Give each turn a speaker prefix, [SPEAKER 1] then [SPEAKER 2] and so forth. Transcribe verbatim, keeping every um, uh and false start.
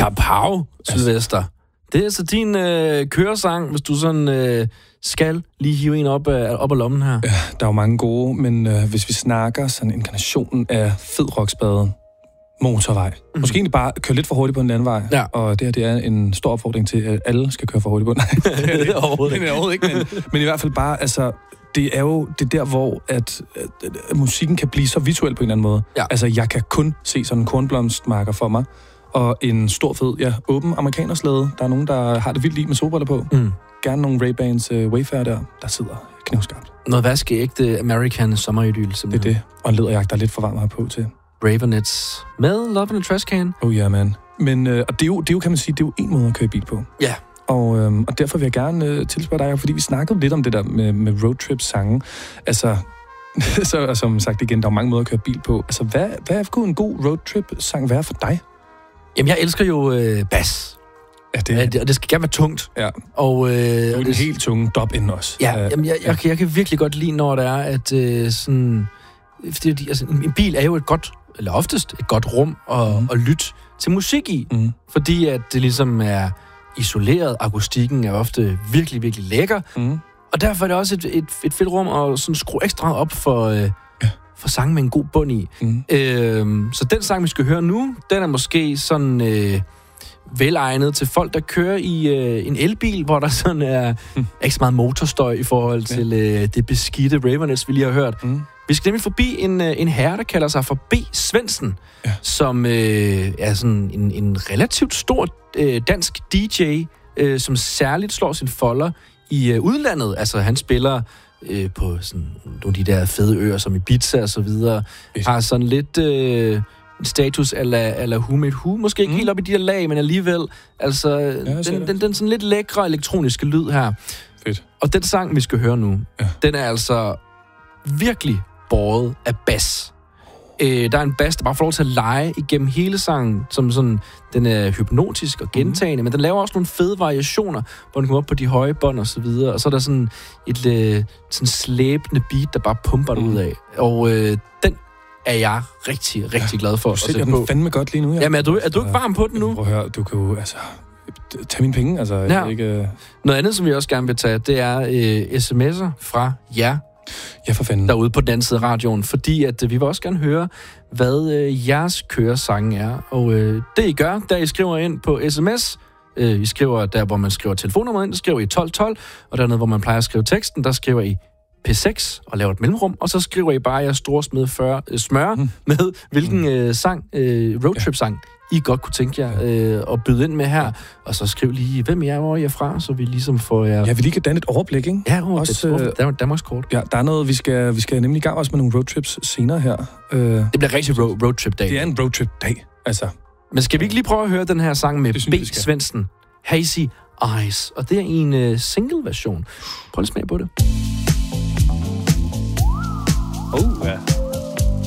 [SPEAKER 1] Kapow, Sylvester. Det er altså din øh, køresang, hvis du sådan øh, skal lige hive en op, øh, op af lommen her.
[SPEAKER 2] Ja, der er jo mange gode, men øh, hvis vi snakker sådan inkarnationen af fed rockspade, motorvej. Mm. Måske egentlig bare køre lidt for hurtigt på en landvej.
[SPEAKER 1] Ja.
[SPEAKER 2] Og det her, det er en stor opfordring til, at alle skal køre for hurtigt på. Nej, det er det overhovedet ikke. overhovedet ikke men, men i hvert fald bare, altså, det er jo det der, hvor at, at, at, at musikken kan blive så visuel på en eller anden måde. Ja. Altså, jeg kan kun se sådan en kornblomstmarker for mig, og en stor fed, ja, åben amerikanerslæde. Der er nogen, der har det vildt lige med solbriller på. Mm. Gerne nogle Ray-Bans uh, Wayfarer der, der sidder knivskarpt.
[SPEAKER 1] Noget vaskeægte American sommeridyl, simpelthen.
[SPEAKER 2] Det er det. Og en læderjagt, der er lidt for varmt her på til.
[SPEAKER 1] Ravenets med Love in a Trash Can.
[SPEAKER 2] Oh ja, yeah, man. Men øh, og det er, jo, det er jo, kan man sige, det er jo en måde at køre bil på.
[SPEAKER 1] Ja. Yeah.
[SPEAKER 2] Og, øh, og derfor vil jeg gerne øh, tilspørge dig, fordi vi snakkede lidt om det der med, med roadtrip-sange. Altså, så, som sagt igen, der er mange måder at køre bil på. Altså, hvad, hvad er en god roadtrip-sang være for dig?
[SPEAKER 1] Jamen, jeg elsker jo øh, bass.
[SPEAKER 2] Ja, det,
[SPEAKER 1] ja, det, og det skal gerne være tungt.
[SPEAKER 2] Ja.
[SPEAKER 1] Og, øh,
[SPEAKER 2] det er jo
[SPEAKER 1] og
[SPEAKER 2] den
[SPEAKER 1] det,
[SPEAKER 2] helt tunge dub inden også.
[SPEAKER 1] Ja, uh, jamen, jeg, jeg, jeg, jeg kan virkelig godt lide, når det er, at øh, sådan... Fordi, altså, en, en bil er jo et godt, eller oftest et godt rum at, mm. at lytte til musik i. Mm. Fordi at det ligesom er isoleret. Akustikken er ofte virkelig, virkelig lækker. Mm. Og derfor er det også et, et, et fedt rum at sådan skrue ekstra op for... Øh, for sange med en god bund i. Mm. Øh, så den sang, vi skal høre nu, den er måske sådan øh, velegnet til folk, der kører i øh, en elbil, hvor der sådan er mm. ikke så meget motorstøj i forhold ja. til øh, det beskidte Ravenets, vi lige har hørt. Mm. Vi skal nemlig forbi en, øh, en herre, der kalder sig for B. Svendsen, ja. som øh, er sådan en, en relativt stor øh, dansk D J, øh, som særligt slår sin folder i øh, udlandet. Altså, han spiller... Øh, på sådan nogle af de der fede øer, som Ibiza og så videre, yes. har sådan lidt øh, status ala, ala Who Made Who. Måske ikke mm. helt op i de der lag, men alligevel. Altså, ja, den, den, den sådan lidt lækre elektroniske lyd her.
[SPEAKER 2] Fedt.
[SPEAKER 1] Og den sang, vi skal høre nu, ja. den er altså virkelig båret af bass. Øh, der er en bass, der bare får lov til at lege igennem hele sangen, som sådan, den er hypnotisk og gentagende, mm. men den laver også nogle fede variationer, hvor den kommer op på de høje bånd og så videre, og så er der sådan et øh, sådan slæbende beat, der bare pumper mm. ud af. Og øh, den er jeg rigtig, rigtig ja, glad for at sætte på.
[SPEAKER 2] Den fandme godt lige nu. Ja.
[SPEAKER 1] Jamen, er du, er du ikke varm på den nu?
[SPEAKER 2] Prøv at høre, du kan jo, altså... Tag mine penge, altså...
[SPEAKER 1] Ja.
[SPEAKER 2] Ikke, uh...
[SPEAKER 1] Noget andet, som vi også gerne vil tage, det er øh, sms'er fra jer.
[SPEAKER 2] Ja, for fanden.
[SPEAKER 1] Derude på den anden side af radioen, fordi at øh, vi vil også gerne høre, hvad øh, jeres køresange er. Og øh, det I gør, der I skriver ind på sms, øh, I skriver der, hvor man skriver telefonnummeret ind, der skriver I tolv tolv, og dernede, hvor man plejer at skrive teksten, der skriver I P seks og laver et mellemrum, og så skriver I bare jeres store smed før, øh, smør mm. med, hvilken øh, sang, øh, roadtrip-sang, I godt kunne tænke jer øh, at byde ind med her, og så skriv lige, hvem I er, hvor I er fra, så vi ligesom får jer...
[SPEAKER 2] Ja, vi lige kan danne et overblik, ikke?
[SPEAKER 1] Ja, oh, også, det er Danmarks kort.
[SPEAKER 2] Ja, der er noget, vi skal, vi skal nemlig i gang også med nogle roadtrips senere her.
[SPEAKER 1] Øh, det bliver rigtig ro- roadtrip-dag.
[SPEAKER 2] Det er en roadtrip-dag, altså.
[SPEAKER 1] Men skal vi ikke lige prøve at høre den her sang med
[SPEAKER 2] synes,
[SPEAKER 1] B. Svendsen, Hazy Eyes, og det er en uh, single-version. Prøv at smage på det.
[SPEAKER 2] Oh, ja.